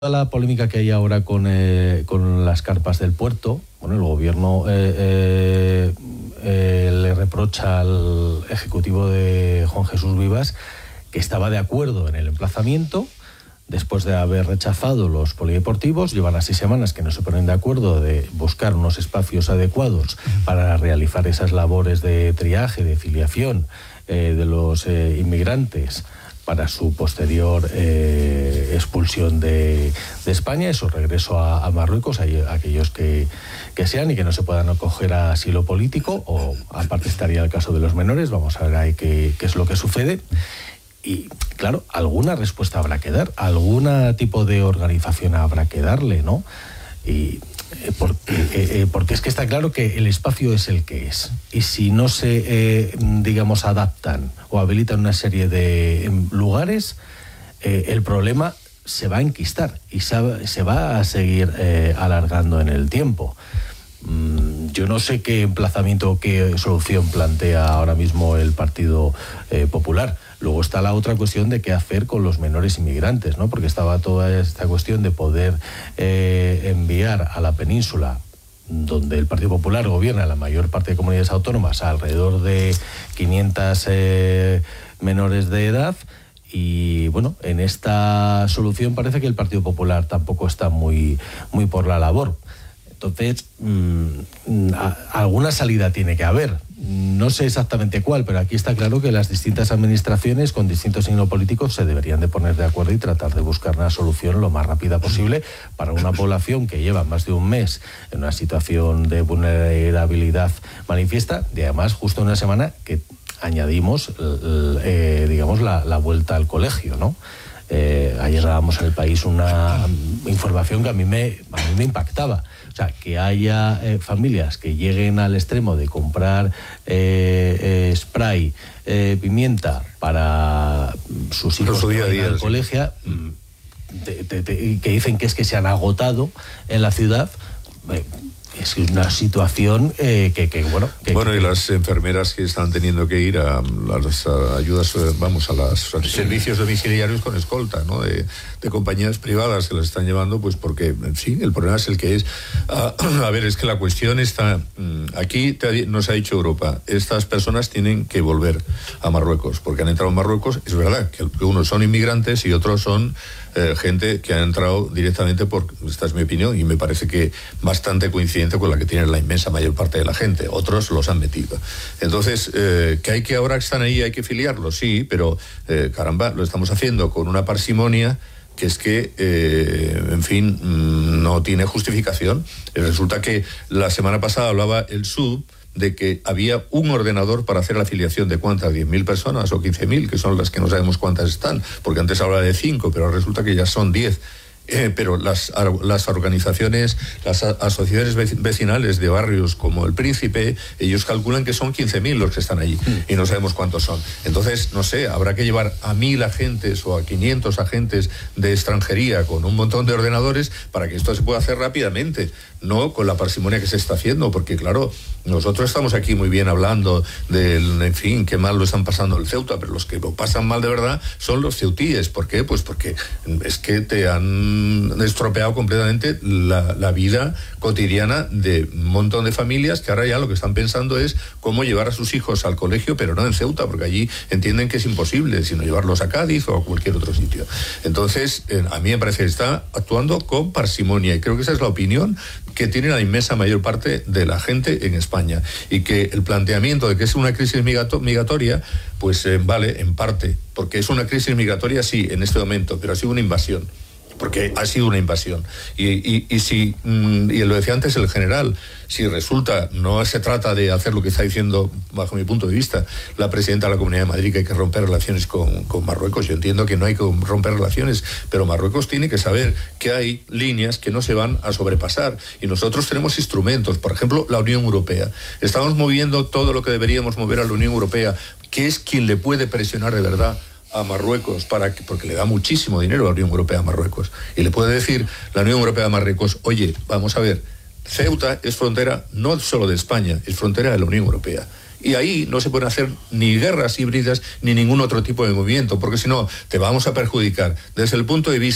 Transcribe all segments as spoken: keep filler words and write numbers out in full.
la polémica que hay ahora con, eh, con las carpas del puerto, bueno, el gobierno eh, eh, eh, le reprocha al ejecutivo de Juan Jesús Vivas que estaba de acuerdo en el emplazamiento después de haber rechazado los polideportivos. Llevan así semanas que no se ponen de acuerdo de buscar unos espacios adecuados para realizar esas labores de triaje, de filiación eh, de los eh, inmigrantes para su posterior eh, expulsión de, de España y su regreso a, a Marruecos, a, a aquellos que, que sean y que no se puedan acoger a asilo político, o aparte estaría el caso de los menores. Vamos a ver ahí qué, qué es lo que sucede. Y claro, alguna respuesta habrá que dar, algún tipo de organización habrá que darle, ¿no? Y eh, porque, eh, eh, porque es que está claro que el espacio es el que es, y si no se, eh, digamos, adaptan o habilitan una serie de eh, lugares, eh, el problema se va a enquistar y se, se va a seguir eh, alargando en el tiempo. Mm, yo no sé qué emplazamiento o qué solución plantea ahora mismo el Partido eh, Popular. Luego está la otra cuestión de qué hacer con los menores inmigrantes, ¿no? Porque estaba toda esta cuestión de poder eh, enviar a la península, donde el Partido Popular gobierna la mayor parte de comunidades autónomas, alrededor de quinientos eh, menores de edad. Y bueno, en esta solución parece que el Partido Popular tampoco está muy, muy por la labor. Entonces, mmm, a, alguna salida tiene que haber. No sé exactamente cuál, pero aquí está claro que las distintas administraciones con distintos signos políticos se deberían de poner de acuerdo y tratar de buscar una solución lo más rápida posible para una población que lleva más de un mes en una situación de vulnerabilidad manifiesta, y además justo una semana que añadimos, eh, digamos, la, la vuelta al colegio, ¿no? Eh, ayer dábamos en El País una información que a mí me, a mí me impactaba. O sea, que haya eh, familias que lleguen al extremo de comprar eh, eh, spray, eh, pimienta para sus hijos su día a día, al sí. colegio, de, de, de, que dicen que es que se han agotado en la ciudad. Eh, Es una situación eh, que, que, bueno... Que, bueno, que, y las enfermeras que están teniendo que ir a las a ayudas, vamos, a los servicios domiciliarios con escolta, ¿no? De, de compañías privadas que las están llevando, pues porque, en fin, el problema es el que es. A, a ver, es que la cuestión está... Aquí te, nos ha dicho Europa, estas personas tienen que volver a Marruecos, porque han entrado en Marruecos. Es verdad que unos son inmigrantes y otros son... Eh, gente que ha entrado directamente por, esta es mi opinión, y me parece que bastante coincidente con la que tiene la inmensa mayor parte de la gente. Otros los han metido. Entonces, eh, que hay que ahora que están ahí hay que filiarlos, sí, pero eh, caramba, lo estamos haciendo con una parsimonia que es que, eh, en fin, no tiene justificación. Resulta que la semana pasada hablaba el S U B de que había un ordenador para hacer la afiliación de ¿cuántas? diez mil personas o quince mil, que son las que no sabemos cuántas están, porque antes hablaba de cinco, pero resulta que ya son diez. Eh, pero las, las organizaciones, las asociaciones vecinales de barrios como El Príncipe, ellos calculan que son quince mil los que están allí y no sabemos cuántos son. Entonces, no sé, habrá que llevar a mil agentes o a quinientos agentes de extranjería con un montón de ordenadores para que esto se pueda hacer rápidamente, no con la parsimonia que se está haciendo, porque claro, nosotros estamos aquí muy bien hablando del, en fin, qué mal lo están pasando el Ceuta, pero los que lo pasan mal de verdad son los ceutíes. ¿Por qué? Pues porque es que te han estropeado completamente la, la vida cotidiana de un montón de familias que ahora ya lo que están pensando es cómo llevar a sus hijos al colegio, pero no en Ceuta, porque allí entienden que es imposible, sino llevarlos a Cádiz o a cualquier otro sitio. Entonces, eh, a mí me parece que está actuando con parsimonia, y creo que esa es la opinión que tiene la inmensa mayor parte de la gente en España, y que el planteamiento de que es una crisis migrato- migratoria, pues eh, vale, en parte, porque es una crisis migratoria, sí, en este momento, pero ha sido una invasión. Porque ha sido una invasión. Y, y, y si, y lo decía antes el general, si resulta, no se trata de hacer lo que está diciendo, bajo mi punto de vista, la presidenta de la Comunidad de Madrid, que hay que romper relaciones con, con Marruecos. Yo entiendo que no hay que romper relaciones, pero Marruecos tiene que saber que hay líneas que no se van a sobrepasar. Y nosotros tenemos instrumentos, por ejemplo, la Unión Europea. Estamos moviendo todo lo que deberíamos mover a la Unión Europea, que es quien le puede presionar de verdad a Marruecos, para que, porque le da muchísimo dinero a la Unión Europea a Marruecos, y le puede decir la Unión Europea a Marruecos, oye, vamos a ver, Ceuta es frontera no solo de España, es frontera de la Unión Europea. Y ahí no se pueden hacer ni guerras híbridas ni ningún otro tipo de movimiento, porque si no, te vamos a perjudicar desde el punto de vista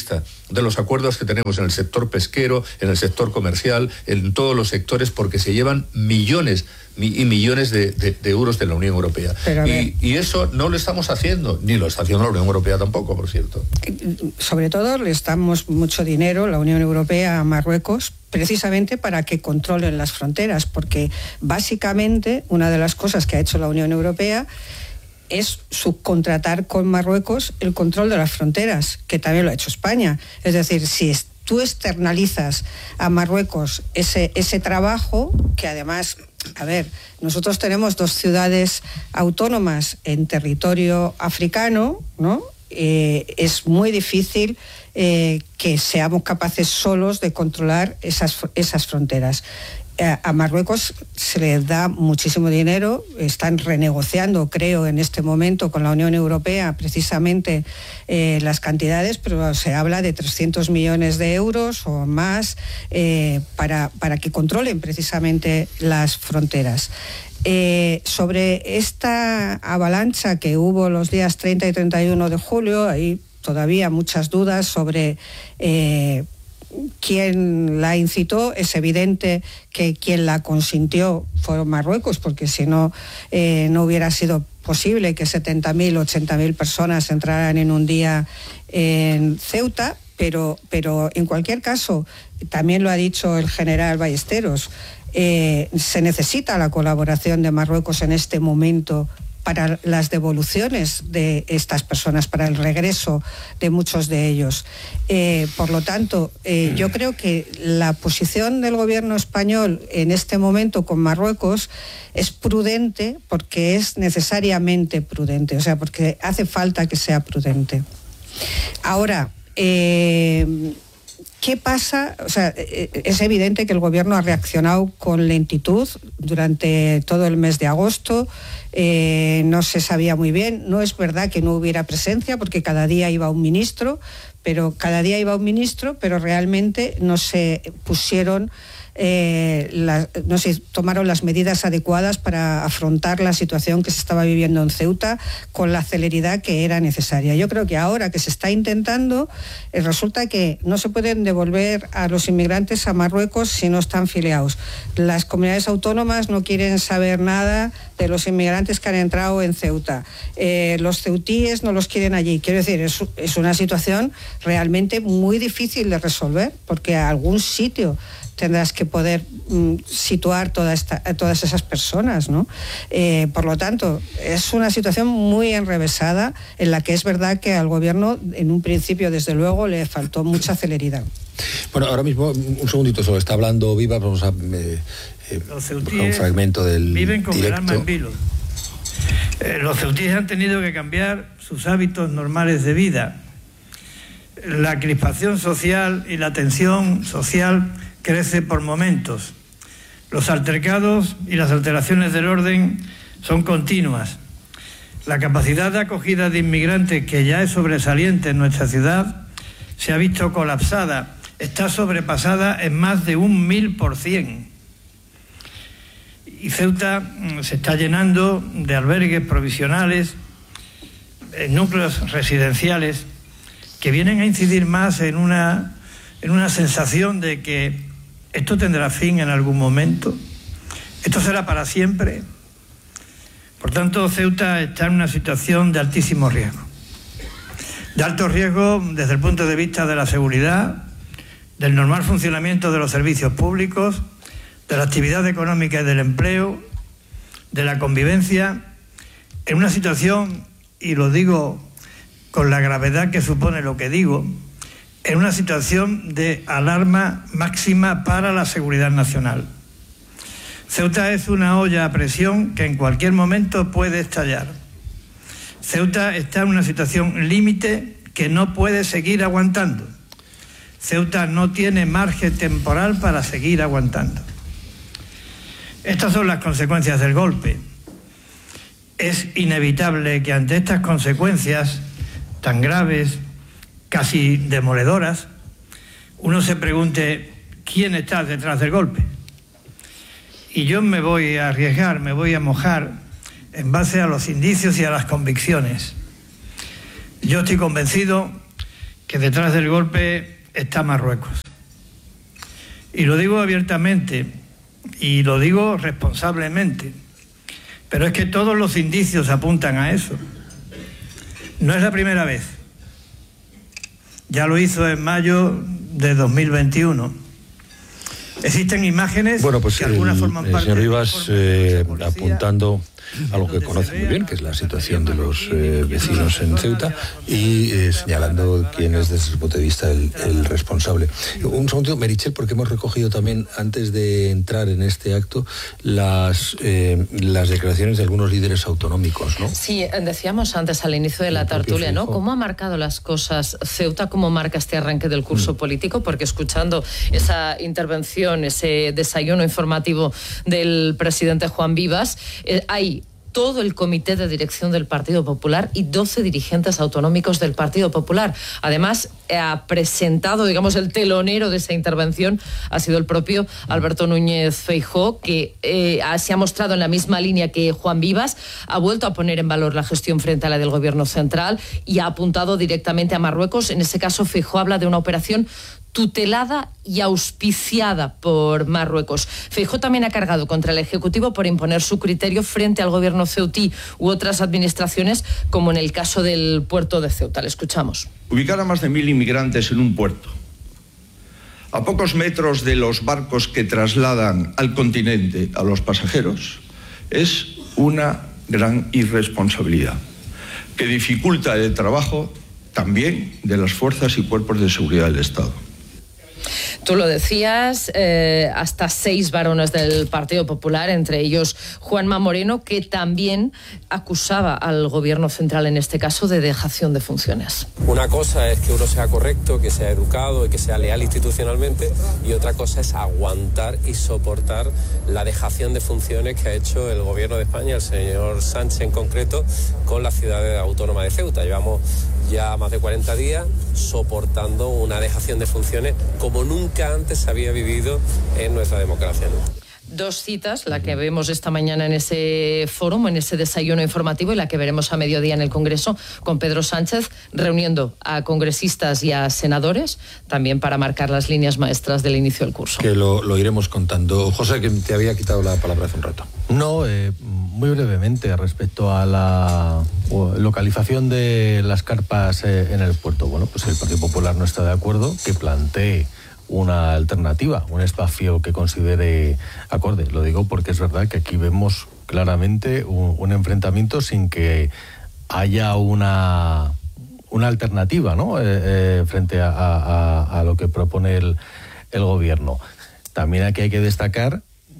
de los acuerdos que tenemos en el sector pesquero, en el sector comercial, en todos los sectores, porque se llevan millones y millones de, de, de euros de la Unión Europea. Y, y eso no lo estamos haciendo, ni lo está haciendo la Unión Europea tampoco, por cierto. Sobre todo le estamos mucho dinero, la Unión Europea, a Marruecos, precisamente para que controlen las fronteras, porque básicamente una de las cosas que ha hecho la Unión Europea es subcontratar con Marruecos el control de las fronteras, que también lo ha hecho España. Es decir, si tú externalizas a Marruecos ese, ese trabajo, que además, a ver, nosotros tenemos dos ciudades autónomas en territorio africano, ¿no? Eh, es muy difícil eh, que seamos capaces solos de controlar esas, esas fronteras. A Marruecos se les da muchísimo dinero, están renegociando, creo, en este momento con la Unión Europea precisamente eh, las cantidades, pero se habla de trescientos millones de euros o más eh, para, para que controlen precisamente las fronteras. Eh, sobre esta avalancha que hubo los días treinta y treinta y uno de julio, hay todavía muchas dudas sobre Eh, quién la incitó. Es evidente que quien la consintió fueron Marruecos, porque si no, eh, no hubiera sido posible que setenta mil, ochenta mil personas entraran en un día en Ceuta, pero, pero en cualquier caso, también lo ha dicho el general Ballesteros, eh, se necesita la colaboración de Marruecos en este momento para las devoluciones de estas personas, para el regreso de muchos de ellos. Eh, por lo tanto, eh, yo creo que la posición del gobierno español en este momento con Marruecos es prudente, porque es necesariamente prudente, o sea, porque hace falta que sea prudente. Ahora, eh, ¿qué pasa? O sea, es evidente que el gobierno ha reaccionado con lentitud durante todo el mes de agosto. Eh, no se sabía muy bien. No es verdad que no hubiera presencia, porque cada día iba un ministro, pero cada día iba un ministro, pero realmente no se pusieron Eh, la, no sé, tomaron las medidas adecuadas para afrontar la situación que se estaba viviendo en Ceuta con la celeridad que era necesaria. Yo creo que ahora que se está intentando, eh, resulta que no se pueden devolver a los inmigrantes a Marruecos si no están filiados. Las comunidades autónomas no quieren saber nada de los inmigrantes que han entrado en Ceuta. Eh, los ceutíes no los quieren allí. Quiero decir, es, es una situación realmente muy difícil de resolver, porque a algún sitio tendrás que poder mm, situar toda esta, todas esas personas, ¿no? Eh, por lo tanto, es una situación muy enrevesada, en la que es verdad que al gobierno, en un principio, desde luego, le faltó mucha celeridad. Bueno, ahora mismo, un segundito, solo está hablando Viva, vamos a eh, eh, un fragmento del viven con directo. el alma en vilo. Eh, los ceutíes han tenido que cambiar sus hábitos normales de vida. La crispación social y la tensión social crece por momentos. Los altercados y las alteraciones del orden son continuas. La capacidad de acogida de inmigrantes, que ya es sobresaliente en nuestra ciudad, se ha visto colapsada, está sobrepasada en más de un mil por cien. Y Ceuta se está llenando de albergues provisionales, en núcleos residenciales, que vienen a incidir más en una, en una sensación de que esto tendrá fin en algún momento, esto será para siempre. Por tanto, Ceuta está en una situación de altísimo riesgo. De alto riesgo desde el punto de vista de la seguridad, del normal funcionamiento de los servicios públicos, de la actividad económica y del empleo, de la convivencia, en una situación, y lo digo con la gravedad que supone lo que digo, en una situación de alarma máxima para la seguridad nacional. Ceuta es una olla a presión que en cualquier momento puede estallar. Ceuta está en una situación límite que no puede seguir aguantando. Ceuta no tiene margen temporal para seguir aguantando. Estas son las consecuencias del golpe. Es inevitable que ante estas consecuencias tan graves, casi demoledoras, uno se pregunte quién está detrás del golpe. Y yo me voy a arriesgar, me voy a mojar en base a los indicios y a las convicciones. Yo estoy convencido que detrás del golpe está Marruecos. Y lo digo abiertamente y lo digo responsablemente, pero es que todos los indicios apuntan a eso. No es la primera vez. Ya lo hizo en mayo de dos mil veintiuno. Existen imágenes bueno, pues que algunas el, forman el parte señor Rivas eh, de apuntando algo que conoce muy bien, que es la situación de los eh, vecinos en Ceuta, y eh, señalando quién es desde su punto de vista el, el responsable. Un segundo, Meritxell, porque hemos recogido también, antes de entrar en este acto, las, eh, las declaraciones de algunos líderes autonómicos, ¿no? Sí, decíamos antes al inicio de la tertulia, ¿no? ¿Cómo ha marcado las cosas Ceuta? ¿Cómo marca este arranque del curso mm. político? Porque escuchando esa intervención, ese desayuno informativo del presidente Juan Vivas, eh, hay todo el comité de dirección del Partido Popular y doce dirigentes autonómicos del Partido Popular. Además, ha presentado, digamos, el telonero de esa intervención ha sido el propio Alberto Núñez Feijóo, que eh, se ha mostrado en la misma línea que Juan Vivas, ha vuelto a poner en valor la gestión frente a la del Gobierno central y ha apuntado directamente a Marruecos. En ese caso, Feijóo habla de una operación tutelada y auspiciada por Marruecos. Feijóo también ha cargado contra el Ejecutivo por imponer su criterio frente al gobierno ceutí u otras administraciones, como en el caso del puerto de Ceuta. Le escuchamos. Ubicar a más de mil inmigrantes en un puerto, a pocos metros de los barcos que trasladan al continente a los pasajeros, es una gran irresponsabilidad que dificulta el trabajo también de las fuerzas y cuerpos de seguridad del Estado. Tú lo decías, eh, hasta seis varones del Partido Popular, entre ellos Juanma Moreno, que también acusaba al gobierno central, en este caso, de dejación de funciones. Una cosa es que uno sea correcto, que sea educado y que sea leal institucionalmente, y otra cosa es aguantar y soportar la dejación de funciones que ha hecho el gobierno de España, el señor Sánchez en concreto, con la ciudad autónoma de Ceuta. Llevamos ya más de cuarenta días soportando una dejación de funciones como nunca antes se había vivido en nuestra democracia, ¿no? Dos citas, la que vemos esta mañana en ese foro, en ese desayuno informativo, y la que veremos a mediodía en el Congreso con Pedro Sánchez, reuniendo a congresistas y a senadores, también para marcar las líneas maestras del inicio del curso. Que lo, lo iremos contando. José, que te había quitado la palabra hace un rato. No, eh, muy brevemente respecto a la localización de las carpas eh, en el puerto. Bueno, pues el Partido Popular no está de acuerdo que plantee una alternativa, un espacio que considere acorde. Lo digo porque es verdad que aquí vemos claramente un, un enfrentamiento sin que haya una, una alternativa, ¿no? eh, eh, frente a, a, a lo que propone el, el gobierno. También aquí hay que destacar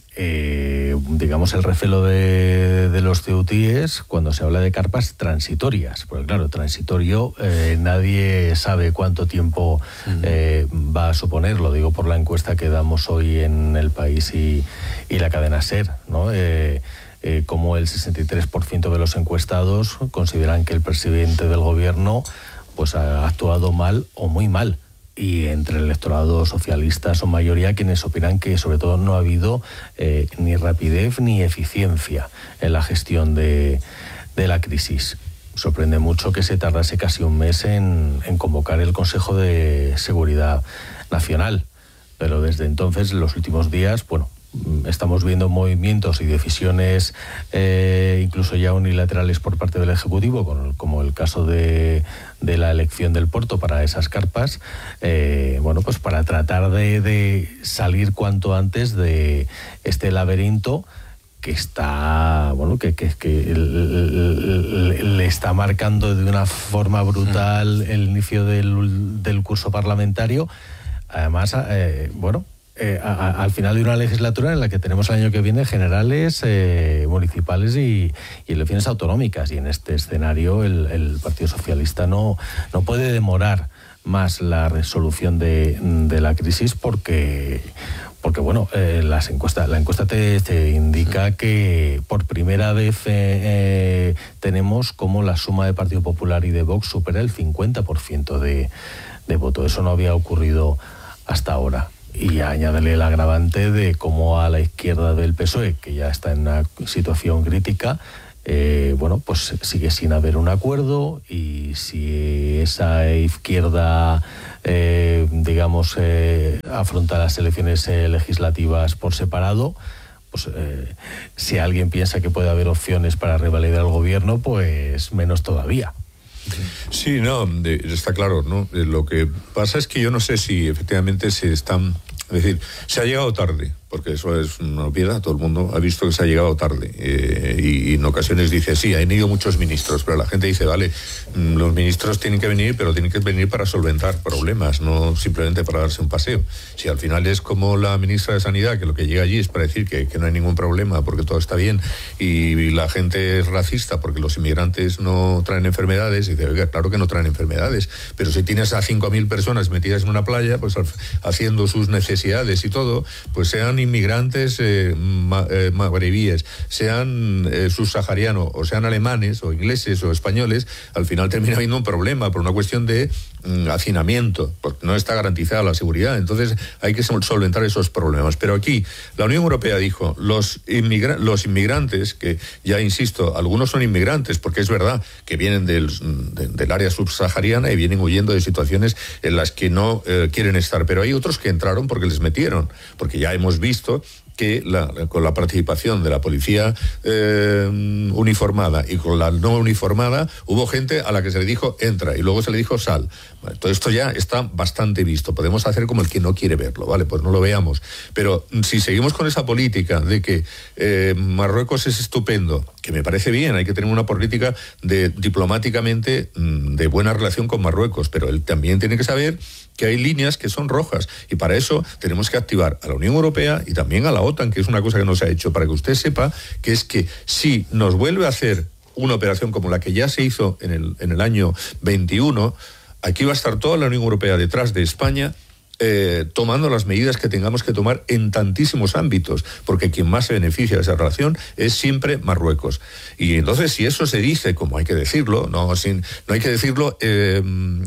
Eh, digamos, el recelo de, de los ceutíes cuando se habla de carpas transitorias, porque claro, transitorio eh, nadie sabe cuánto tiempo eh, va a suponer. Lo digo por la encuesta que damos hoy en El País y, y la cadena SER, ¿no? Eh, eh, como el sesenta y tres por ciento de los encuestados consideran que el presidente del gobierno pues ha actuado mal o muy mal. Y entre el electorado socialista son mayoría quienes opinan que sobre todo no ha habido eh, ni rapidez ni eficiencia en la gestión de, de la crisis. Sorprende mucho que se tardase casi un mes en, en convocar el Consejo de Seguridad Nacional, pero desde entonces, en los últimos días, bueno, estamos viendo movimientos y decisiones eh, incluso ya unilaterales por parte del Ejecutivo, como el caso de, de la elección del puerto para esas carpas, eh, bueno, pues para tratar de, de salir cuanto antes de este laberinto que está, bueno, que, que, que le está marcando de una forma brutal el inicio del, del curso parlamentario. Además, eh, bueno, Eh, a, a, al final de una legislatura en la que tenemos el año que viene generales, eh, municipales y, y elecciones autonómicas, y en este escenario el, el Partido Socialista no, no puede demorar más la resolución de, de la crisis porque, porque bueno, eh, las encuestas, la encuesta te, te indica que por primera vez eh, eh, tenemos como la suma de Partido Popular y de Vox supera el cincuenta por ciento de, de voto. Eso no había ocurrido hasta ahora. Y añádele el agravante de cómo a la izquierda del P S O E, que ya está en una situación crítica, eh, bueno, pues sigue sin haber un acuerdo, y si esa izquierda, eh, digamos, eh, afronta las elecciones eh, legislativas por separado, pues eh, si alguien piensa que puede haber opciones para revalidar el gobierno, pues menos todavía. Sí, no, de, está claro, ¿no? Lo que pasa es que yo no sé si efectivamente se están... Es decir, se ha llegado tarde, porque eso es una obviedad, todo el mundo ha visto que se ha llegado tarde, eh, y, y en ocasiones dice, sí, han ido muchos ministros, pero la gente dice, vale, los ministros tienen que venir, pero tienen que venir para solventar problemas, no simplemente para darse un paseo. Si al final es como la ministra de Sanidad, que lo que llega allí es para decir que, que no hay ningún problema, porque todo está bien, y, y la gente es racista porque los inmigrantes no traen enfermedades, y dice, oiga, claro que no traen enfermedades, pero si tienes a cinco mil personas metidas en una playa, pues haciendo sus necesidades y todo, pues sean inmigrantes eh, ma, eh, magrebíes, sean eh, subsaharianos, o sean alemanes, o ingleses, o españoles, al final termina habiendo un problema por una cuestión de mm, hacinamiento, porque no está garantizada la seguridad. Entonces hay que solventar esos problemas. Pero aquí la Unión Europea dijo, los, inmigra los inmigrantes, que ya insisto, algunos son inmigrantes, porque es verdad que vienen del, de, del área subsahariana y vienen huyendo de situaciones en las que no eh, quieren estar, pero hay otros que entraron porque les metieron, porque ya hemos visto que la, con la participación de la policía eh, uniformada y con la no uniformada hubo gente a la que se le dijo entra y luego se le dijo sal. Bueno, todo esto ya está bastante visto. Podemos hacer como el que no quiere verlo, ¿vale? Pues no lo veamos. Pero si seguimos con esa política de que eh, Marruecos es estupendo, que me parece bien, hay que tener una política de diplomáticamente de buena relación con Marruecos, pero él también tiene que saber que hay líneas que son rojas, y para eso tenemos que activar a la Unión Europea y también a la OTAN, que es una cosa que no se ha hecho, para que usted sepa que es que si nos vuelve a hacer una operación como la que ya se hizo en el, en el año veintiuno, aquí va a estar toda la Unión Europea detrás de España, Eh, tomando las medidas que tengamos que tomar en tantísimos ámbitos, porque quien más se beneficia de esa relación es siempre Marruecos. Y entonces, si eso se dice, como hay que decirlo, no, sin, no hay que decirlo eh,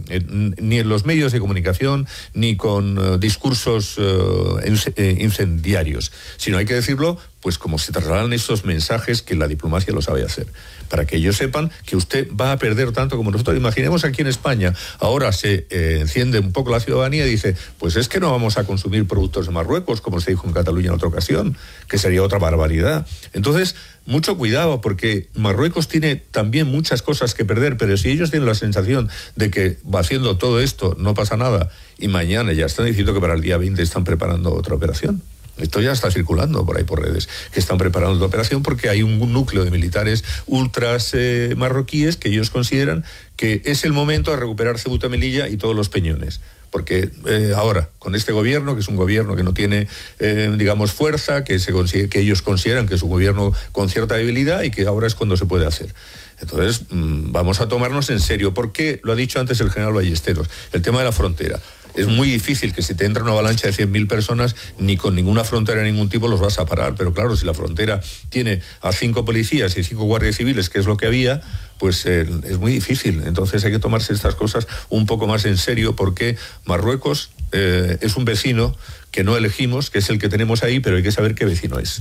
ni en los medios de comunicación, ni con uh, discursos uh, incendiarios, sino hay que decirlo pues como se trasladan esos mensajes que la diplomacia lo sabe hacer, para que ellos sepan que usted va a perder tanto como nosotros. Imaginemos aquí en España, ahora se eh, enciende un poco la ciudadanía y dice, pues es que no vamos a consumir productos de Marruecos, como se dijo en Cataluña en otra ocasión, que sería otra barbaridad. Entonces, mucho cuidado, porque Marruecos tiene también muchas cosas que perder, pero si ellos tienen la sensación de que va haciendo todo esto, no pasa nada, y mañana ya están diciendo que para el día veinte están preparando otra operación. Esto ya está circulando por ahí por redes, que están preparando la operación porque hay un núcleo de militares ultras eh, marroquíes que ellos consideran que es el momento de recuperar Ceuta, Melilla y todos los peñones. Porque eh, ahora, con este gobierno, que es un gobierno que no tiene, eh, digamos, fuerza, que, se que ellos consideran que es un gobierno con cierta debilidad y que ahora es cuando se puede hacer. Entonces, mmm, vamos a tomarnos en serio. ¿Por qué? Lo ha dicho antes el general Ballesteros, el tema de la frontera. Es muy difícil que si te entra una avalancha de cien mil personas, ni con ninguna frontera de ningún tipo los vas a parar. Pero claro, si la frontera tiene a cinco policías y cinco guardias civiles, que es lo que había, pues eh, es muy difícil. Entonces hay que tomarse estas cosas un poco más en serio, porque Marruecos eh, es un vecino que no elegimos, que es el que tenemos ahí, pero hay que saber qué vecino es.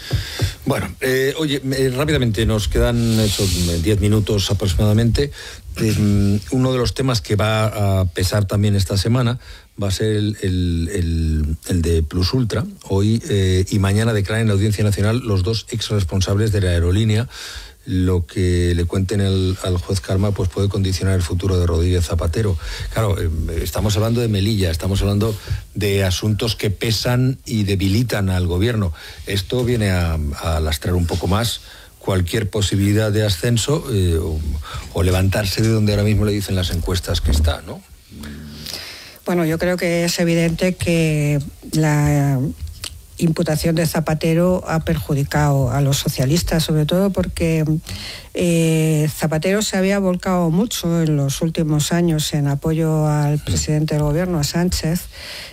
Bueno, eh, oye, eh, rápidamente, nos quedan esos diez minutos aproximadamente. Eh, uno de los temas que va a pesar también esta semana va a ser el, el, el, el de Plus Ultra. Hoy eh, y mañana declaran en la Audiencia Nacional los dos ex responsables de la aerolínea. Lo que le cuenten el, al juez Karma pues puede condicionar el futuro de Rodríguez Zapatero. Claro, eh, estamos hablando de Melilla, estamos hablando de asuntos que pesan y debilitan al gobierno. Esto viene a, a lastrar un poco más cualquier posibilidad de ascenso eh, o, o levantarse de donde ahora mismo le dicen las encuestas que está, ¿no? Bueno, yo creo que es evidente que la imputación de Zapatero ha perjudicado a los socialistas, sobre todo porque eh, Zapatero se había volcado mucho en los últimos años en apoyo al presidente del gobierno, a Sánchez,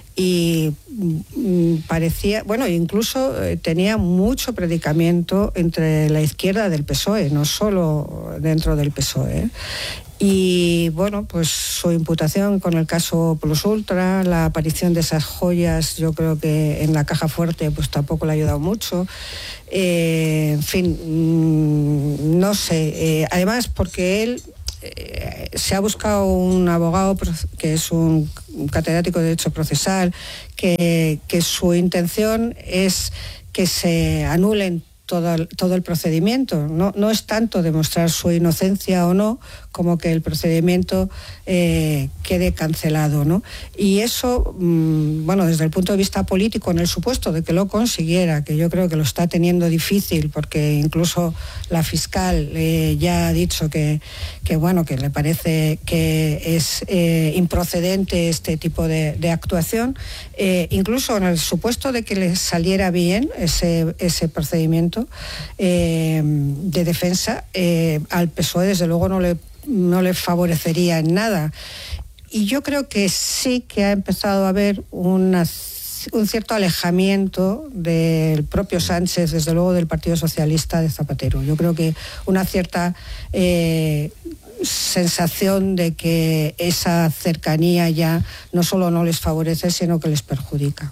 y mm, parecía, bueno, incluso eh, tenía mucho predicamento entre la izquierda del P S O E, no solo dentro del P S O E. Y bueno, pues su imputación con el caso Plus Ultra, la aparición de esas joyas, yo creo que en la caja fuerte pues tampoco le ha ayudado mucho. Eh, en fin, mmm, no sé. Eh, además, porque él eh, se ha buscado un abogado que es un catedrático de Derecho Procesal, que, que su intención es que se anulen Todo el, todo el procedimiento. No, no es tanto demostrar su inocencia o no, como que el procedimiento eh, quede cancelado, ¿no? Y eso, mmm, bueno, desde el punto de vista político, en el supuesto de que lo consiguiera, que yo creo que lo está teniendo difícil, porque incluso la fiscal eh, ya ha dicho que, que, bueno, que le parece que es eh, improcedente este tipo de, de actuación, eh, incluso en el supuesto de que le saliera bien ese, ese procedimiento eh, de defensa, eh, al P S O E desde luego no le no le favorecería en nada. Y yo creo que sí que ha empezado a haber una, un cierto alejamiento del propio Sánchez, desde luego del Partido Socialista de Zapatero. Yo creo que una cierta eh, sensación de que esa cercanía ya no solo no les favorece, sino que les perjudica.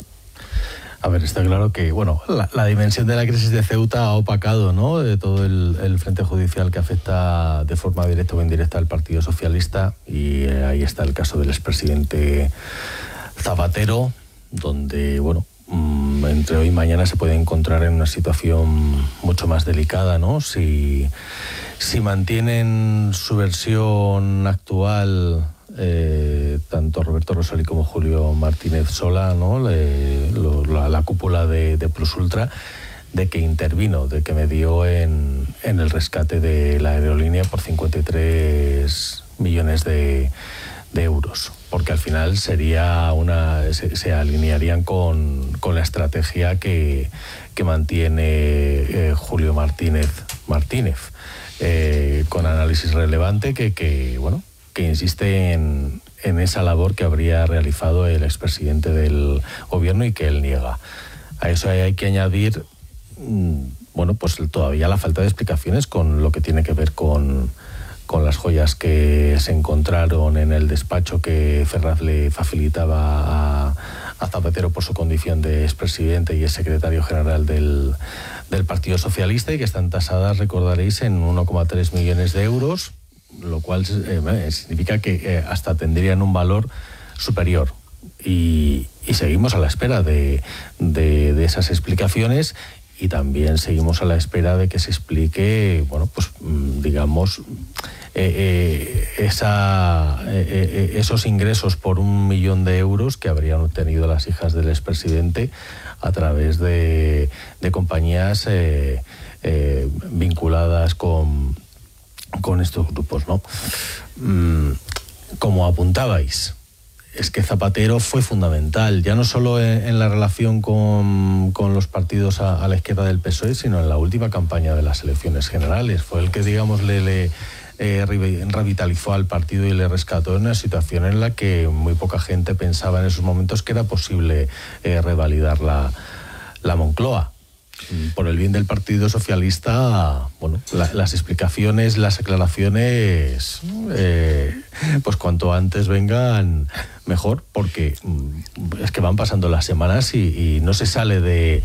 A ver, está claro que, bueno, la, la dimensión de la crisis de Ceuta ha opacado, ¿no?, de todo el, el frente judicial que afecta de forma directa o indirecta al Partido Socialista, y eh, ahí está el caso del expresidente Zapatero, donde, bueno, mmm, entre hoy y mañana se puede encontrar en una situación mucho más delicada, ¿no? Si, si mantienen su versión actual, Eh, tanto Roberto Rosell como Julio Martínez Sola, ¿no?, Le, lo, la, la cúpula de, de Plus Ultra, de que intervino, de que medió en, en el rescate de la aerolínea por cincuenta y tres millones de, de euros, porque al final sería una se, se alinearían con, con la estrategia que, que mantiene eh, Julio Martínez Martínez, eh, con análisis relevante que, que bueno, que insiste en, en esa labor que habría realizado el expresidente del gobierno y que él niega. A eso hay que añadir, bueno, pues todavía la falta de explicaciones con lo que tiene que ver con, con las joyas que se encontraron en el despacho que Ferraz le facilitaba a, a Zapatero por su condición de expresidente y es secretario general del, del Partido Socialista, y que están tasadas, recordaréis, en uno coma tres millones de euros, lo cual eh, significa que eh, hasta tendrían un valor superior. Y, y seguimos a la espera de, de, de esas explicaciones, y también seguimos a la espera de que se explique, bueno, pues digamos, eh, eh, esa, eh, eh, esos ingresos por un millón de euros que habrían obtenido las hijas del expresidente a través de, de compañías eh, eh, vinculadas con con estos grupos, ¿no? Mm, como apuntabais, es que Zapatero fue fundamental, ya no solo en, en la relación con, con los partidos a, a la izquierda del P S O E, sino en la última campaña de las elecciones generales. Fue el que, digamos, le, le eh, revitalizó al partido y le rescató en una situación en la que muy poca gente pensaba en esos momentos que era posible eh, revalidar la, la Moncloa. Por el bien del Partido Socialista, bueno, la, las explicaciones, las aclaraciones, eh, pues cuanto antes vengan, mejor, porque es que van pasando las semanas y, y no se sale de,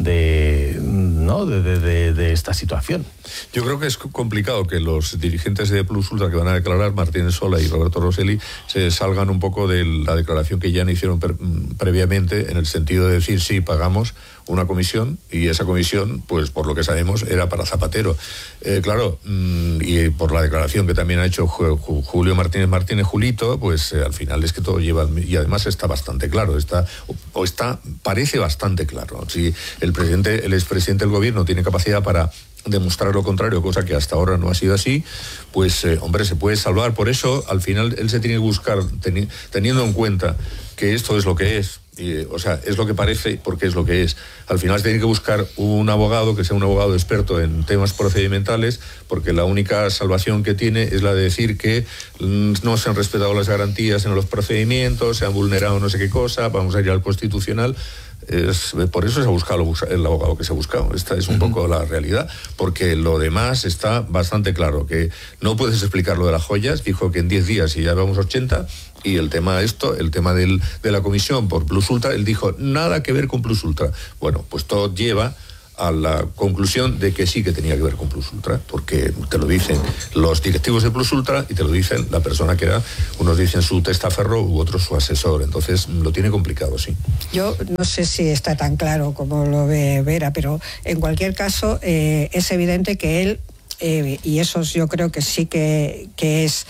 de, ¿no? de, de, de, de esta situación. Yo creo que es complicado que los dirigentes de Plus Ultra que van a declarar, Martínez Sola y Roberto Rosell, se salgan un poco de la declaración que ya no hicieron pre previamente, en el sentido de decir, sí, pagamos una comisión, y esa comisión, pues por lo que sabemos, era para Zapatero. Eh, claro, mmm, y por la declaración que también ha hecho Julio Martínez Martínez, Julito, pues eh, al final es que todo lleva, y además está bastante claro, está, o está, parece bastante claro. Si el presidente, el expresidente del gobierno tiene capacidad para demostrar lo contrario, cosa que hasta ahora no ha sido así, pues eh, hombre, se puede salvar. Por eso al final él se tiene que buscar, teni teniendo en cuenta que esto es lo que es, y, o sea, es lo que parece porque es lo que es. Al final se tiene que buscar un abogado que sea un abogado experto en temas procedimentales, porque la única salvación que tiene es la de decir que mm, no se han respetado las garantías en los procedimientos, se han vulnerado no sé qué cosa, vamos a ir al Constitucional. Es, por eso se ha buscado el abogado que se ha buscado. Esta es un uh-huh. poco la realidad, porque lo demás está bastante claro, que no puedes explicar lo de las joyas. Dijo que en diez días y ya vamos ochenta, y el tema esto, el tema del, de la comisión por Plus Ultra, él dijo, nada que ver con Plus Ultra. Bueno, pues todo lleva a la conclusión de que sí que tenía que ver con Plus Ultra, porque te lo dicen los directivos de Plus Ultra y te lo dicen la persona que era, unos dicen su testaferro u otros su asesor, entonces lo tiene complicado, sí. Yo no sé si está tan claro como lo ve Vera, pero en cualquier caso eh, es evidente que él Eh, y eso yo creo que sí que, que es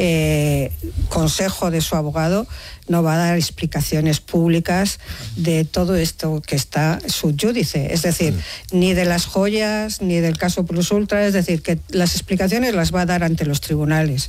eh, consejo de su abogado, no va a dar explicaciones públicas de todo esto que está subyúdice, es decir, mm. ni de las joyas, ni del caso Plus Ultra, es decir, que las explicaciones las va a dar ante los tribunales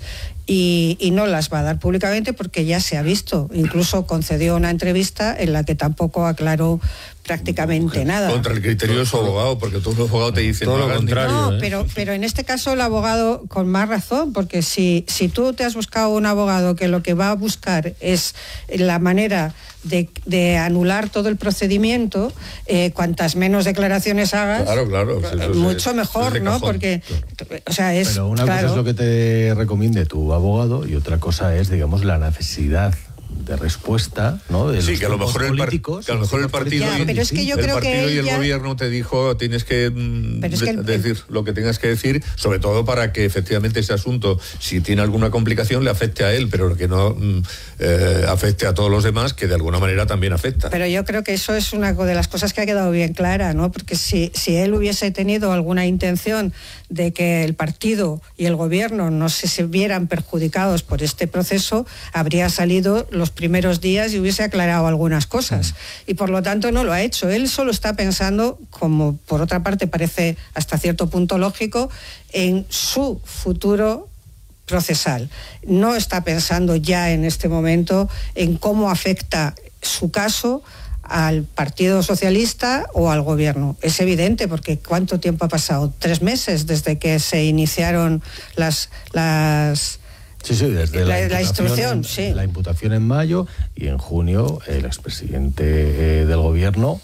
y, y no las va a dar públicamente porque ya se ha visto, incluso concedió una entrevista en la que tampoco aclaró prácticamente nada. Contra el criterio de su abogado, porque todos los abogados te dicen todo lo contrario. No, ¿eh? pero, pero en este caso el abogado con más razón, porque si, si tú te has buscado un abogado que lo que va a buscar es la manera de, de anular todo el procedimiento, eh, cuantas menos declaraciones hagas, claro, claro, pues eso mucho es, mejor, ¿no? Porque, o sea, es pero una claro, cosa es lo que te recomiende tu abogado y otra cosa es, digamos, la necesidad de respuesta, ¿no? De sí, que a lo mejor el, par- que a lo mejor el partido, ya, y, pero es que yo el, creo partido que y el ya... gobierno te dijo tienes que, mm, es que el, de, decir lo que tengas que decir, sobre todo para que efectivamente ese asunto, si tiene alguna complicación, le afecte a él, pero que no mm, eh, afecte a todos los demás, que de alguna manera también afecta. Pero yo creo que eso es una de las cosas que ha quedado bien clara, ¿no? Porque si, si él hubiese tenido alguna intención de que el partido y el gobierno no se, se vieran perjudicados por este proceso, habría salido los primeros días y hubiese aclarado algunas cosas. Y por lo tanto no lo ha hecho. Él solo está pensando, como por otra parte parece hasta cierto punto lógico, en su futuro procesal. No está pensando ya en este momento en cómo afecta su caso al Partido Socialista o al gobierno. Es evidente, porque ¿cuánto tiempo ha pasado? Tres meses desde que se iniciaron las... las Sí, sí, desde la, la, la instrucción, en, sí. La imputación en mayo, y en junio el expresidente eh, del gobierno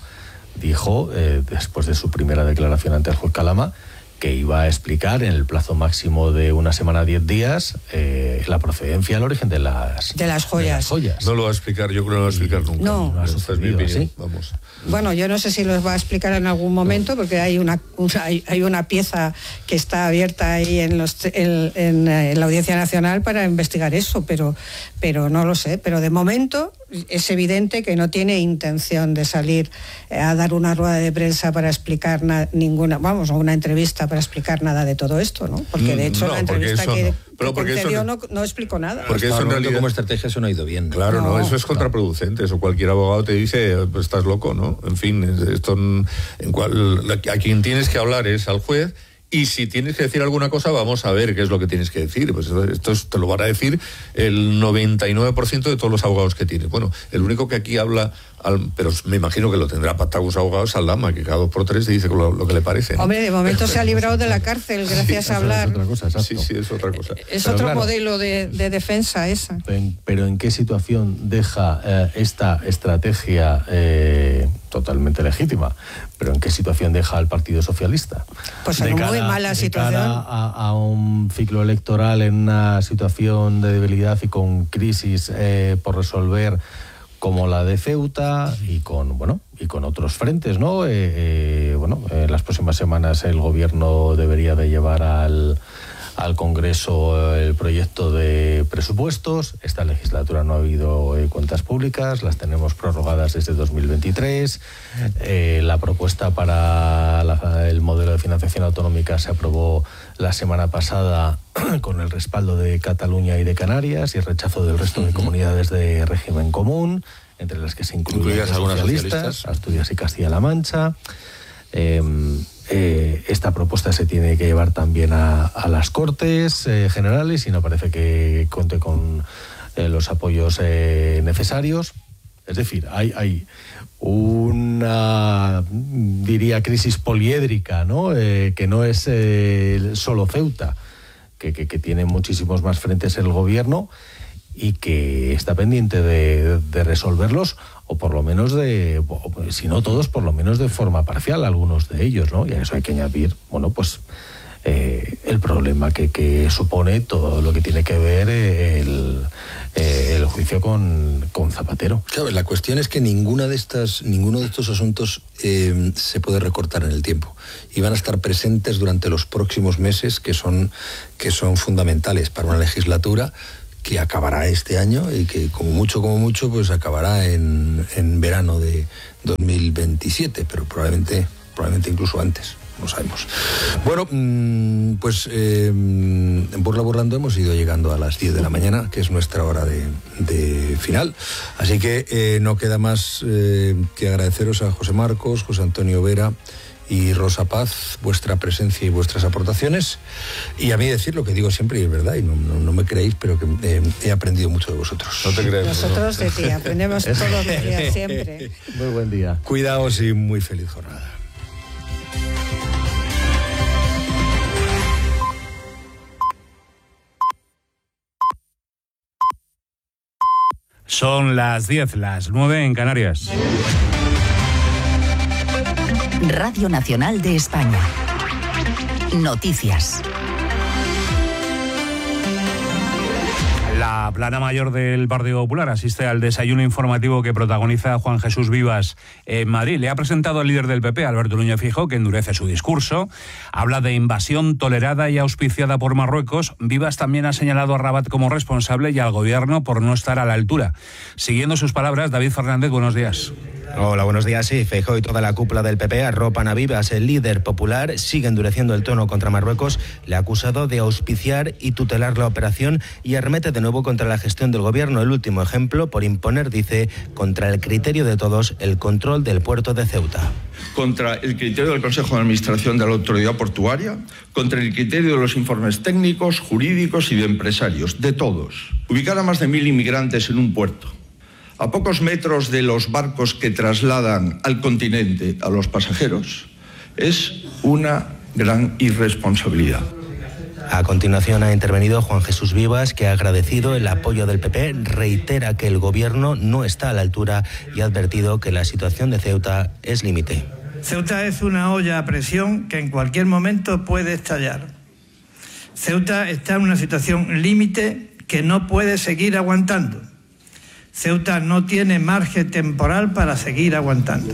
dijo, eh, después de su primera declaración ante el juez Calama, que iba a explicar en el plazo máximo de una semana a diez días eh, la procedencia, el origen de las, de las joyas. De las joyas. No lo va a explicar, yo creo que no lo va a explicar nunca. No. No ha sucedido, ¿sí? Vamos. Bueno, yo no sé si los va a explicar en algún momento, porque hay una, una hay, hay una pieza que está abierta ahí en, los, en, en, en la Audiencia Nacional para investigar eso, pero, pero no lo sé. Pero de momento es evidente que no tiene intención de salir a dar una rueda de prensa para explicar na, ninguna, vamos, o una entrevista para explicar nada de todo esto, ¿no? Porque de hecho no, la entrevista no. que, Pero que concedió no, no, no explicó nada. Porque eso en realidad como estrategia eso no ha ido bien. Claro, no, no eso es contraproducente. Eso cualquier abogado te dice, pues estás loco, ¿no? En fin, esto en cual, a quien tienes que hablar es al juez. Y si tienes que decir alguna cosa, vamos a ver qué es lo que tienes que decir. Pues esto es, te lo van a decir el noventa y nueve por ciento de todos los abogados que tienes. Bueno, el único que aquí habla, al, pero me imagino que lo tendrá pactado con sus abogados, Aldama, que cada dos por tres te dice lo, lo que le parece, ¿no? Hombre, de momento se ha librado de la cárcel gracias sí, a hablar. Es otra cosa, exacto. Sí, sí, es otra cosa. Es pero otro claro, modelo de, de defensa esa. En, pero ¿en qué situación deja eh, esta estrategia eh, totalmente legítima? ¿Pero en qué situación deja al Partido Socialista? Pues en una muy mala situación. A, a un ciclo electoral en una situación de debilidad y con crisis eh, por resolver como la de Ceuta y con bueno y con otros frentes, ¿no? Eh, eh, bueno, en las próximas semanas el gobierno debería de llevar al al Congreso el proyecto de presupuestos. Esta legislatura no ha habido eh, cuentas públicas, las tenemos prorrogadas desde dos mil veintitrés. Eh, la propuesta para la, el modelo de financiación autonómica se aprobó la semana pasada con el respaldo de Cataluña y de Canarias y el rechazo del resto de comunidades de régimen común, entre las que se incluyen los algunas socialistas, socialistas, Asturias y Castilla-La Mancha. Eh, eh, esta propuesta se tiene que llevar también a, a las Cortes eh, Generales y no parece que cuente con eh, los apoyos eh, necesarios. Es decir, hay, hay una, diría, crisis poliédrica, ¿no? Eh, que no es eh, solo Ceuta, que, que, que tiene muchísimos más frentes el gobierno y que está pendiente de, de resolverlos o por lo menos de, si no todos, por lo menos de forma parcial, algunos de ellos, ¿no? Y a eso hay que añadir, bueno, pues eh, el problema que, que supone todo lo que tiene que ver el, eh, el juicio con, con Zapatero. Claro, la cuestión es que ninguna de estas, ninguno de estos asuntos eh, se puede recortar en el tiempo y van a estar presentes durante los próximos meses, que son, que son fundamentales para una legislatura que acabará este año y que como mucho, como mucho, pues acabará en, en verano de dos mil veintisiete, pero probablemente, probablemente incluso antes, no sabemos. Bueno, pues eh, en Burla Burlando hemos ido llegando a las diez de la mañana, que es nuestra hora de, de final, así que eh, no queda más eh, que agradeceros a José Marcos, José Antonio Vera y Rosa Paz, vuestra presencia y vuestras aportaciones, y a mí decir lo que digo siempre, y es verdad, y no, no, no me creéis, pero que eh, he aprendido mucho de vosotros. No te crees. Nosotros de ti, aprendemos todos los días, siempre. Muy buen día. Cuidaos y muy feliz jornada. Son las diez, las nueve en Canarias. Radio Nacional de España. Noticias. La plana mayor del Partido Popular asiste al desayuno informativo que protagoniza Juan Jesús Vivas en Madrid. Le ha presentado al líder del P P, Alberto Núñez Feijóo, que endurece su discurso. Habla de invasión tolerada y auspiciada por Marruecos. Vivas también ha señalado a Rabat como responsable y al gobierno por no estar a la altura. Siguiendo sus palabras, David Fernández, buenos días. Hola, buenos días. Sí, Feijóo y toda la cúpula del P P arropan a Vivas. El líder popular sigue endureciendo el tono contra Marruecos. Le ha acusado de auspiciar y tutelar la operación y arremete de nuevo contra la gestión del gobierno. El último ejemplo, por imponer, dice, contra el criterio de todos, el control del puerto de Ceuta. Contra el criterio del Consejo de Administración de la Autoridad Portuaria, contra el criterio de los informes técnicos, jurídicos y de empresarios, de todos. Ubicar a más de mil inmigrantes en un puerto, a pocos metros de los barcos que trasladan al continente a los pasajeros, es una gran irresponsabilidad. A continuación ha intervenido Juan Jesús Vivas, que ha agradecido el apoyo del P P, reitera que el gobierno no está a la altura y ha advertido que la situación de Ceuta es límite. Ceuta es una olla a presión que en cualquier momento puede estallar. Ceuta está en una situación límite que no puede seguir aguantando. Ceuta no tiene margen temporal para seguir aguantando.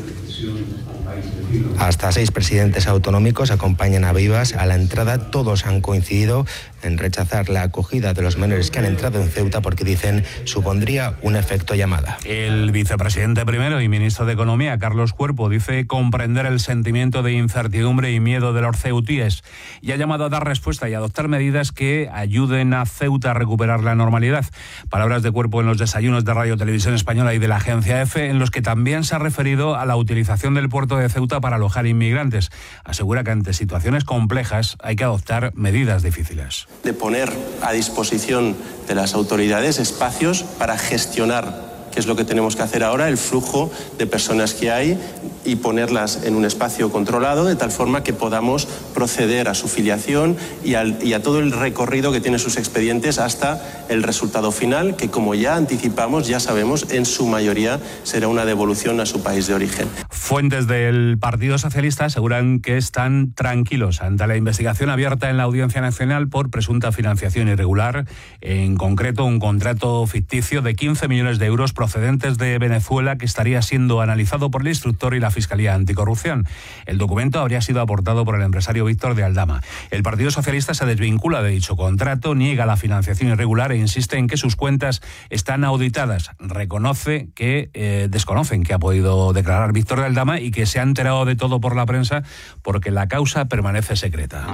Hasta seis presidentes autonómicos acompañan a Vivas a la entrada. Todos han coincidido en rechazar la acogida de los menores que han entrado en Ceuta porque dicen supondría un efecto llamada. El vicepresidente primero y ministro de Economía, Carlos Cuerpo, dice comprender el sentimiento de incertidumbre y miedo de los ceutíes y ha llamado a dar respuesta y adoptar medidas que ayuden a Ceuta a recuperar la normalidad. Palabras de Cuerpo en los desayunos de Radio Televisión Española y de la agencia EFE, en los que también se ha referido a la utilización del puerto de Ceuta para alojar inmigrantes. Asegura que ante situaciones complejas hay que adoptar medidas difíciles. De poner a disposición de las autoridades espacios para gestionar, que es lo que tenemos que hacer ahora, el flujo de personas que hay y ponerlas en un espacio controlado de tal forma que podamos proceder a su filiación y, al, y a todo el recorrido que tienen sus expedientes hasta el resultado final, que como ya anticipamos, ya sabemos, en su mayoría será una devolución a su país de origen. Fuentes del Partido Socialista aseguran que están tranquilos ante la investigación abierta en la Audiencia Nacional por presunta financiación irregular, en concreto un contrato ficticio de quince millones de euros procedentes de Venezuela que estaría siendo analizado por el instructor y la Fiscalía Anticorrupción. El documento habría sido aportado por el empresario Víctor de Aldama. El Partido Socialista se desvincula de dicho contrato, niega la financiación irregular e insiste en que sus cuentas están auditadas. Reconoce que eh, desconocen que ha podido declarar Víctor de Aldama y que se ha enterado de todo por la prensa porque la causa permanece secreta.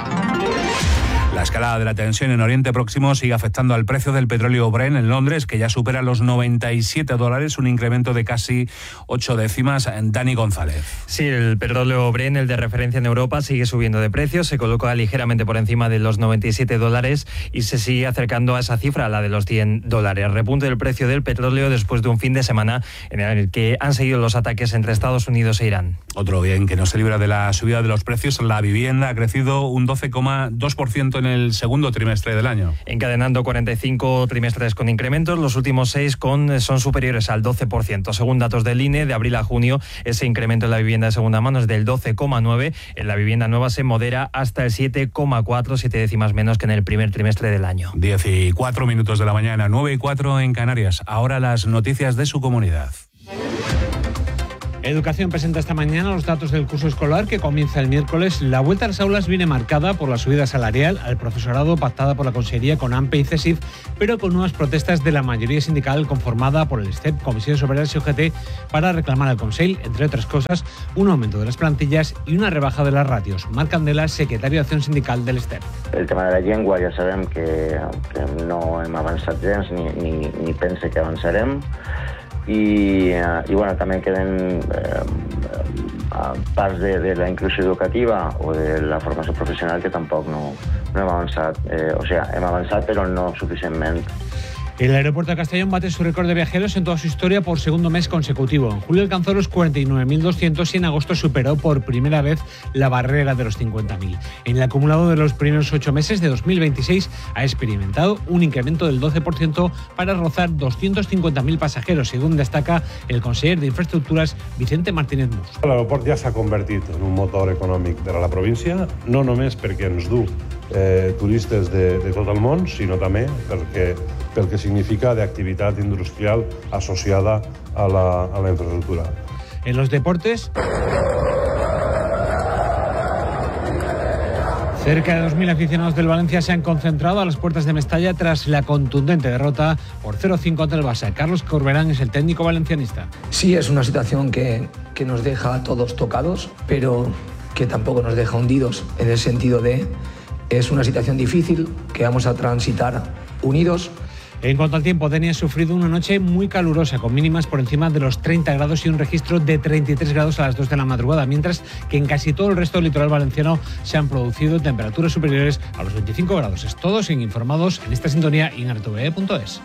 La escalada de la tensión en Oriente Próximo sigue afectando al precio del petróleo Brent en Londres, que ya supera los noventa y siete dólares, un incremento de casi ocho décimas. Dani González. Sí, el petróleo Brent, el de referencia en Europa, sigue subiendo de precio, se coloca ligeramente por encima de los noventa y siete dólares y se sigue acercando a esa cifra, a la de los cien dólares. Repunte del precio del petróleo después de un fin de semana en el que han seguido los ataques entre Estados Unidos e Irán. Otro bien que no se libra de la subida de los precios, la vivienda ha crecido un doce coma dos por ciento en el segundo trimestre del año. Encadenando cuarenta y cinco trimestres con incrementos, los últimos seis con, son superiores al doce por ciento. Según datos del I N E, de abril a junio, ese incremento en la vivienda de segunda mano es del doce coma nueve. En la vivienda nueva se modera hasta el siete coma cuatro, siete décimas menos que en el primer trimestre del año. diez y cuatro minutos de la mañana, nueve y cuatro en Canarias. Ahora las noticias de su comunidad. Educación presenta esta mañana los datos del curso escolar que comienza el miércoles. La vuelta a las aulas viene marcada por la subida salarial al profesorado pactada por la Consellería con AMPE y CESIF, pero con nuevas protestas de la mayoría sindical conformada por el S T E P, Comisiones Obreras y O G T, para reclamar al Consell, entre otras cosas, un aumento de las plantillas y una rebaja de las ratios. Marc Candela, secretario de Acción Sindical del S T E P. El tema de la llengua ja sabem que, que no hem avançat gens ni, ni, ni pense que avançarem. I, i bueno, també queden eh, parts de, de la inclusió educativa o de la formació professional que tampoc no, no hem avançat. Eh, o sigui, hem avançat però no suficientment. El aeropuerto de Castellón bate su récord de viajeros en toda su historia por segundo mes consecutivo. En julio alcanzó los cuarenta y nueve mil doscientos y en agosto superó por primera vez la barrera de los cincuenta mil. En el acumulado de los primeros ocho meses de dos mil veintiséis ha experimentado un incremento del doce por ciento para rozar doscientos cincuenta mil pasajeros, según destaca el conseller de Infraestructuras Vicente Martínez Mus. L'aeroport ja s'ha convertit en un motor econòmic per a la província, no només perquè ens du eh, turistes de, de tot el món, sinó també perquè pel que significa de actividad industrial asociada a la, a la infraestructura. En los deportes, cerca de dos mil aficionados del Valencia se han concentrado a las puertas de Mestalla tras la contundente derrota por cero cinco ante el Barça. Carlos Corberán es el técnico valencianista. Sí, es una situación que, que nos deja a todos tocados, pero que tampoco nos deja hundidos, en el sentido de es una situación difícil que vamos a transitar unidos. En cuanto al tiempo, Denia ha sufrido una noche muy calurosa, con mínimas por encima de los treinta grados y un registro de treinta y tres grados a las dos de la madrugada, mientras que en casi todo el resto del litoral valenciano se han producido temperaturas superiores a los veinticinco grados. Es todo, sin informados en esta sintonía y en r t v e punto es.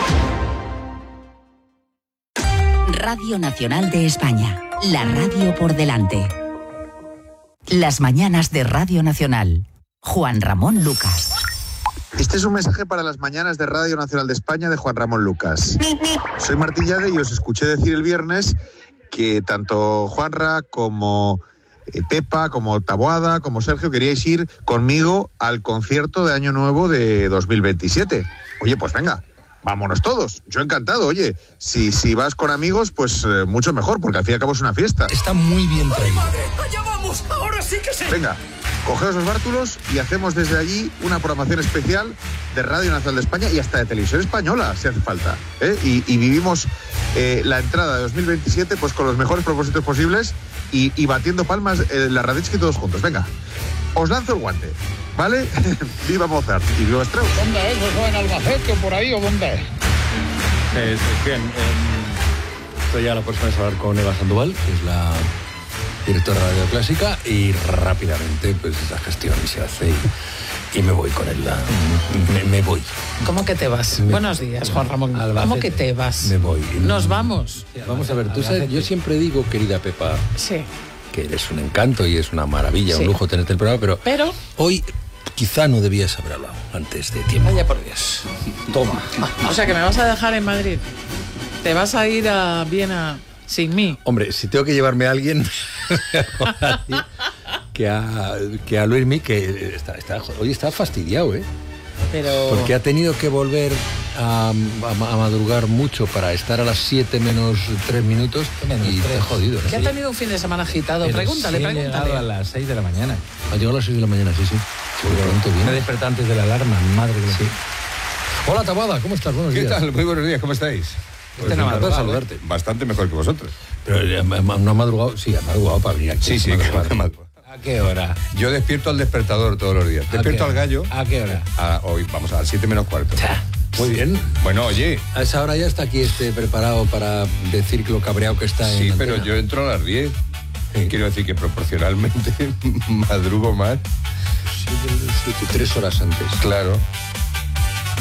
Radio Nacional de España, la radio por delante. Las mañanas de Radio Nacional. Juan Ramón Lucas. Este es un mensaje para las mañanas de Radio Nacional de España de Juan Ramón Lucas. Soy Martín Llade y os escuché decir el viernes que tanto Juanra como Pepa, como Taboada, como Sergio queríais ir conmigo al concierto de Año Nuevo de dos mil veintisiete. Oye, pues venga, vámonos todos. Yo encantado, oye. Si, si vas con amigos, pues eh, mucho mejor, porque al fin y al cabo es una fiesta. Está muy bien traído. ¡Allá vamos! ¡Ahora sí que sí! Venga. Cogeos los bártulos y hacemos desde allí una programación especial de Radio Nacional de España y hasta de Televisión Española, si hace falta. ¿eh? Y, y vivimos eh, la entrada de dos mil veintisiete pues con los mejores propósitos posibles y, y batiendo palmas eh, la Raditsky todos juntos. Venga, os lanzo el guante, ¿vale? ¡Viva Mozart y viva Strauss! ¿Dónde es? ¿Eso en Albacete o por ahí o dónde es? Eh, bien, eh, estoy a la próxima vez a hablar con Eva Sandoval, que es la directora de Radio Clásica, y rápidamente pues la gestión se hace y, y me voy con él. La, me, me voy. ¿Cómo que te vas? Me, Buenos días, Juan Ramón. Albacete. ¿Cómo que te vas? Me voy. Nos vamos. Vamos a ver, tú sabes, yo siempre digo, querida Pepa, sí, que eres un encanto y es una maravilla, sí, un lujo tenerte el programa, pero, pero hoy quizá no debías haber hablado antes de tiempo. Vaya por Dios. Toma. O sea que me vas a dejar en Madrid. Te vas a ir a Viena sin mí. Hombre, si tengo que llevarme a alguien que a, que a Luismi, que está, está, hoy está fastidiado, ¿eh? Pero... porque ha tenido que volver a, a, a madrugar mucho para estar a las siete menos tres minutos y te he jodido, ¿eh? Que ha tenido un fin de semana agitado. Pero pregúntale, sí, pregúntale. Ha llegado a las seis de la mañana. Ha llegado a las seis de la mañana, sí, sí. sí me desperté antes de la alarma, madre que sí. Hola, Taboada, ¿cómo estás? Buenos ¿Qué días. ¿Qué tal? Muy buenos días, ¿cómo estáis? Pues me encanta saludarte. Bastante mejor que vosotros. Pero no ha madrugado, sí, ha madrugado para venir aquí. Sí, sí, claro que ha madrugado. ¿A qué hora? Yo despierto al despertador todos los días. Despierto al gallo. ¿A qué hora? A, hoy, vamos a las siete menos cuarto. Muy bien. Bueno, oye. A esa hora ya está aquí este preparado para decir lo cabreado que está sí, en Sí, pero antena. yo entro a las diez. Sí. Quiero decir que proporcionalmente madrugo más. Sí, tres horas antes. Claro.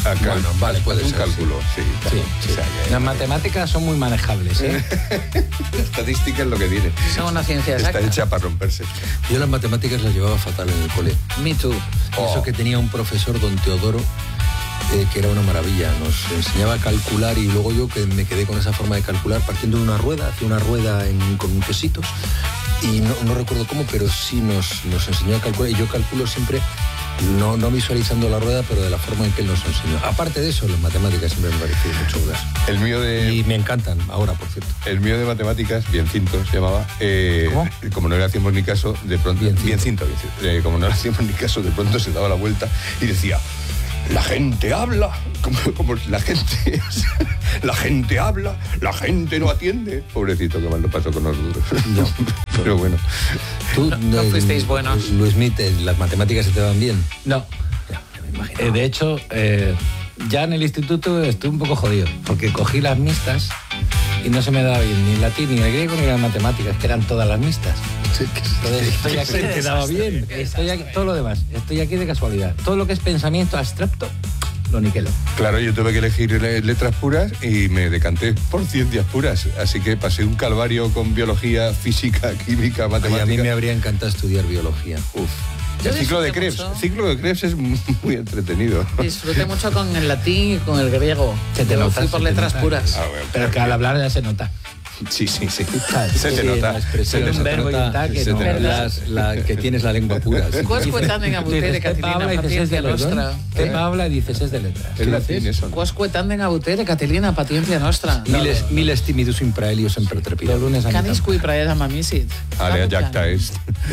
Bueno, vale, puede un ser. cálculo, sí. Sí, claro. sí. O sea, ya- Las matemáticas son muy manejables, ¿eh? La estadística es lo que tiene. Son una ciencia Está exacta. hecha para romperse. Yo las matemáticas las llevaba fatal en el cole. Me too. Oh. Eso que tenía un profesor, don Teodoro, eh, que era una maravilla. Nos enseñaba a calcular y luego yo que me quedé con esa forma de calcular partiendo de una rueda, hacía una rueda en- con quesitos y no, no recuerdo cómo, pero sí nos, nos enseñó a calcular y yo calculo siempre, no, no visualizando la rueda, pero de la forma en que él nos enseñó. Aparte de eso, las matemáticas siempre me han parecido mucho chulas. El mío de... Y me encantan ahora, por cierto. El mío de matemáticas, Biencinto se llamaba. Eh, ¿Cómo? Como no le hacíamos ni caso, de pronto. Biencinto. Biencinto, Biencinto. Eh, como no le hacíamos ni caso, de pronto se daba la vuelta y decía: la gente habla, como, como la gente la gente habla, la gente no atiende. Pobrecito, que mal lo pasó con nosotros. No. Pero bueno. Tú, No eh, fuisteis buenos. Luis Smith, ¿las matemáticas se te van bien? No. Eh, de hecho, eh, ya en el instituto estuve un poco jodido, porque cogí las mixtas y no se me daba bien ni el latín, ni el griego, ni las matemáticas, que eran todas las mixtas. Entonces estoy aquí, Qué te daba desastre, bien. qué Estoy aquí, todo lo demás, estoy aquí de casualidad. Todo lo que es pensamiento abstracto, lo niquelo. Claro, yo tuve que elegir le- letras puras y me decanté por ciencias puras. Así que pasé un calvario con biología, física, química, Ay, matemática. a mí me habría encantado estudiar biología. Uf. Yo El ciclo de disfruté Krebs. mucho. El ciclo de Krebs es muy entretenido. Disfruté mucho con el latín y con el griego. Se te Yo nota, fui por se te letras nota. puras. Ah, bueno, Pero que al hablar ya se nota. Sí, sí, sí. Claro, Se te sí, nota. la expresión, Se te un nota. verbo y un ta que Se no. te nota. Las- la, que tienes la lengua pura. sí. Quos cuetanden a butere, Dices, Pepa Catilina, habla y dices es de paciencia letras. nostra. Pepa habla y dices es de letras. Es latín eso, ¿no? Quos cuetanden a butere, Catilina, paciencia nostra. Miles, miles timidus impraelius sempre Los trepidam. lunes a mitad. Canis cui praera mamisit. Alea jacta est.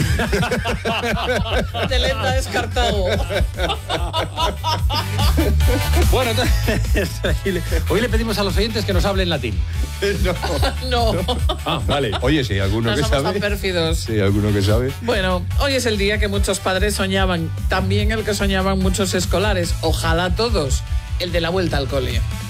Deleta descartado. Bueno, entonces, hoy le pedimos a los oyentes que nos hablen latín. No. No, Ah, vale. Oye, si hay alguno no que somos sabe. tan pérfidos. Si hay alguno que sabe. Bueno, hoy es el día que muchos padres soñaban, también el que soñaban muchos escolares, ojalá todos, el de la vuelta al cole.